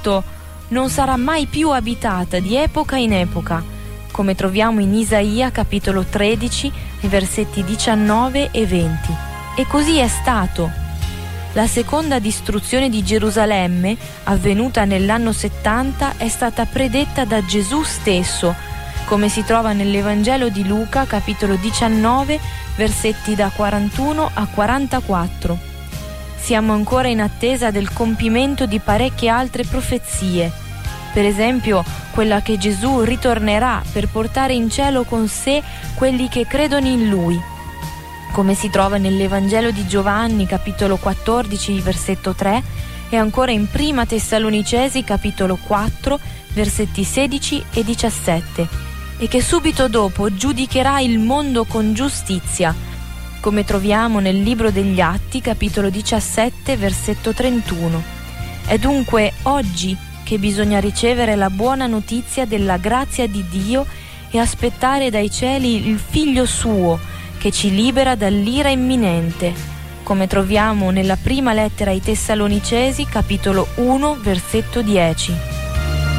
Cristo non sarà mai più abitata di epoca in epoca, come troviamo in Isaia capitolo 13, versetti 19 e 20. E così è stato. La seconda distruzione di Gerusalemme, avvenuta nell'anno 70, è stata predetta da Gesù stesso, come si trova nell'Evangelo di Luca capitolo 19, versetti da 41 a 44. Siamo ancora in attesa del compimento di parecchie altre profezie, per esempio quella che Gesù ritornerà per portare in cielo con sé quelli che credono in Lui, come si trova nell'Evangelo di Giovanni capitolo 14 versetto 3 e ancora in Prima Tessalonicesi capitolo 4 versetti 16 e 17, e che subito dopo giudicherà il mondo con giustizia, come troviamo nel libro degli Atti capitolo 17 versetto 31. È dunque oggi che bisogna ricevere la buona notizia della grazia di Dio e aspettare dai cieli il Figlio suo, che ci libera dall'ira imminente, come troviamo nella prima lettera ai Tessalonicesi capitolo 1 versetto 10.